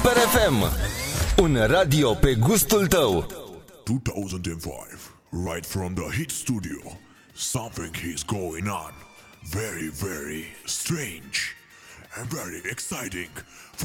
Super FM, un radio pe gustul tău. 2005, right from the hit studio, something is going on. Very, very strange and very exciting.